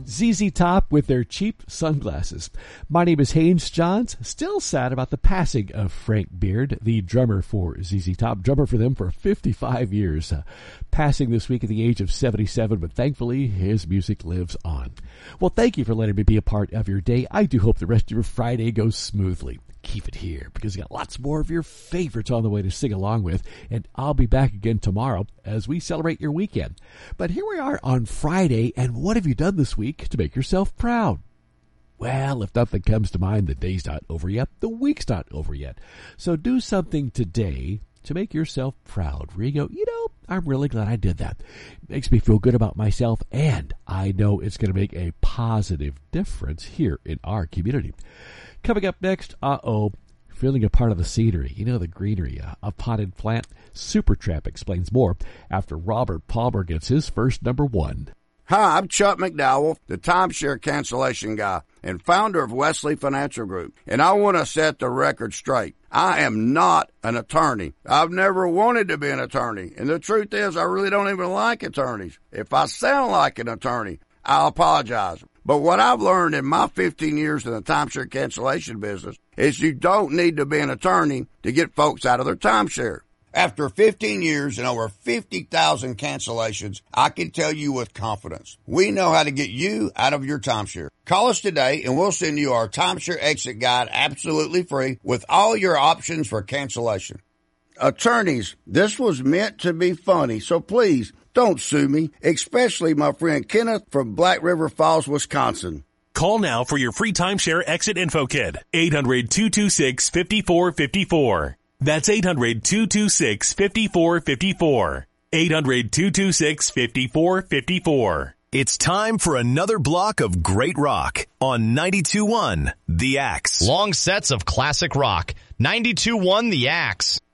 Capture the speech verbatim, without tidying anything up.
Z Z Top with their cheap sunglasses. My name is Haynes Johns, still sad about the passing of Frank Beard, the drummer for Z Z Top, drummer for them for fifty-five years, uh, passing this week at the age of seventy-seven, but thankfully his music lives on. Well, thank you for letting me be a part of your day. I do hope the rest of your Friday goes smoothly. Keep it here, because you got lots more of your favorites on the way to sing along with, and I'll be back again tomorrow as we celebrate your weekend. But here we are on Friday, and what have you done this week to make yourself proud? Well, if nothing comes to mind, the day's not over yet, the week's not over yet. So do something today to make yourself proud, where you go, you know, I'm really glad I did that. It makes me feel good about myself, and I know it's going to make a positive difference here in our community. Coming up next, uh-oh, feeling a part of the scenery, you know, the greenery, uh, a potted plant. Supertramp explains more after Robert Palmer gets his first number one. Hi, I'm Chuck McDowell, the timeshare cancellation guy and founder of Wesley Financial Group, and I want to set the record straight. I am not an attorney. I've never wanted to be an attorney, and the truth is I really don't even like attorneys. If I sound like an attorney, I'll apologize. But what I've learned in my fifteen years in the timeshare cancellation business is you don't need to be an attorney to get folks out of their timeshare. After fifteen years and over fifty thousand cancellations, I can tell you with confidence, we know how to get you out of your timeshare. Call us today and we'll send you our timeshare exit guide absolutely free with all your options for cancellation. Attorneys, this was meant to be funny, so please don't sue me, especially my friend Kenneth from Black River Falls, Wisconsin. Call now for your free timeshare exit info kit. eight hundred, two two six, five four five four. That's eight hundred, two two six, five four five four. eight hundred, two two six, five four five four. It's time for another block of great rock on ninety-two point one The Axe. Long sets of classic rock. ninety-two point one The Axe.